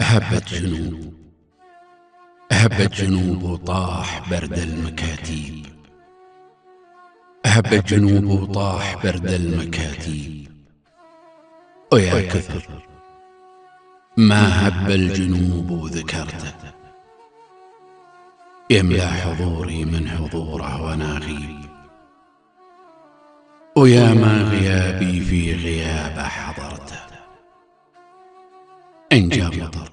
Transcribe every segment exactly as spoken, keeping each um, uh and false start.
هبت جنوب هبت جنوب وطاح برد المكاتيب. هبت جنوب وطاح برد المكاتيب. ويا كثر ما هب الجنوب وذكرته، يملأ حضوري من حضوره وانا اغيب. ويا ما غيابي في غيابه حضرته، إن جاء مطر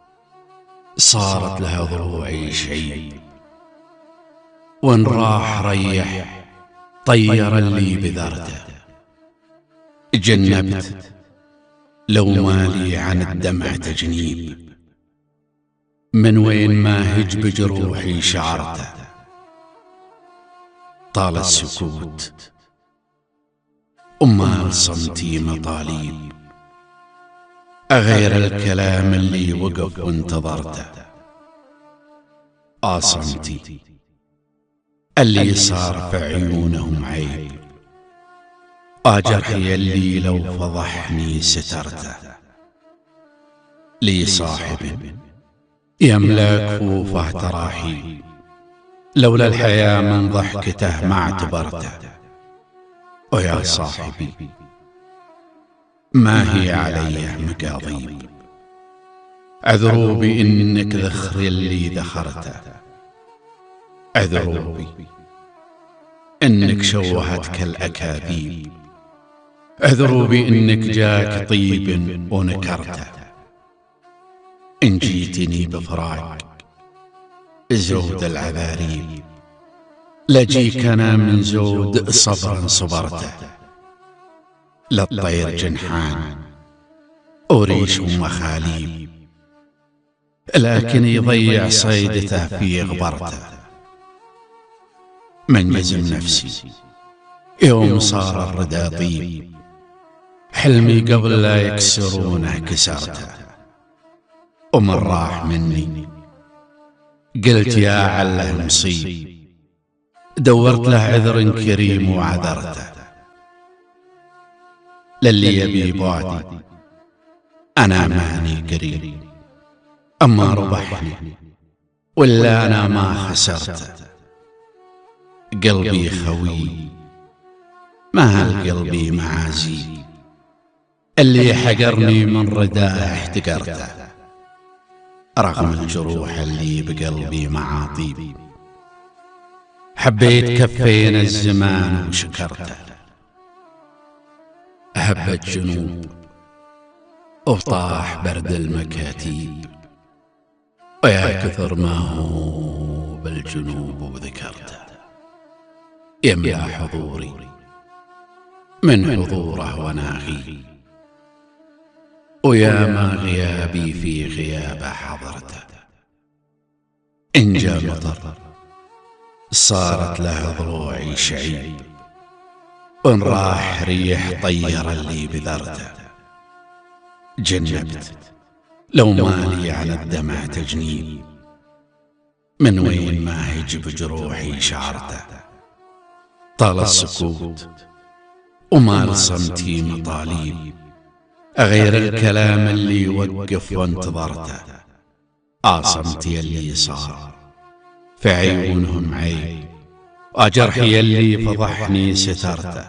صارت لها ضروعي شعيب. وإن راح ريح طير اللي بذرته. جنبت لو مالي عن الدمع تجنيب، من وين ما هج بجروحي شعرته. طال السكوت وما صمتي مطاليب، أغير الكلام اللي وقف وانتظرته. آصمتي اللي صار في عيونهم عيب، آجرحي اللي لو فضحني سترته. لي صاحب يملأ كفوفه تراحيب، لولا الحياة من ضحكته ما اعتبرته. ويا صاحبي ما هي علي مقاضيب، عذروا بإنك ذخري اللي ذخرته. عذروا بي إنك شوهتك الأكاذيب، عذروا بإنك جاك طيب ونكرته. إن جيتني بفراق زود العذاريب، لجيك أنا من زود صبرا صبرته. للطير جنحان وريش ومخاليب، لكن يضيع صيدته في غبرته. من جزم نفسي يوم صار الردى طيب، حلمي قبل لا يكسرونه كسرته. ومن راح مني قلت يا عله مصيب، دورت له عذر كريم وعذرته. للي يبي بعدي أنا ماني قريب، أما ربحني ولا أنا ما خسرته. قلبي خوي ما هالقلبي معازيب، اللي حقرني من رداه احتقرته. رغم الجروح اللي بقلبي معاطيب، حبيت كفين الزمان وشكرته. هبت جنوب وطاح برد المكاتيب، ويا كثر ما هو بالجنوب وذكرته. يملأ حضوري من حضوره وانا اغيب. ويا ما غيابي في غيابه حضرته. إن جاء مطر صارت له ضروعي شعيب، وإن راح ريح طير اللي بذرته. جنبت لو مالي على الدمع تجنيب، من وين ما هج بجروحي شعرته. طال السكوت وما صمتي مطاليب، أغير الكلام اللي وقف وانتظرته. آصمتي اللي صار في عيونهم عيب، وجرحي اللي فضحني سترته.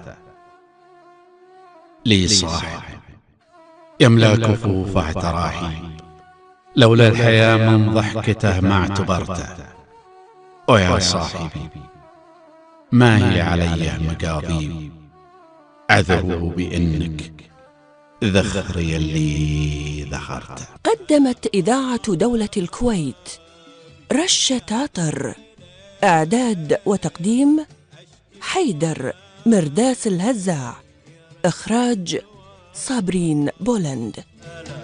لي صاحب يملأ كفوفه تراحيب، لولا الحياة من ضحكته ما اعتبرته. ويا صاحبي ما هي علي مقاضيب، عذروا بإنك ذخري اللي ذخرته. قدمت إذاعة دولة الكويت رشة عطر. إعداد وتقديم حيدر مرداس الهزاع. إخراج صابرين بولند.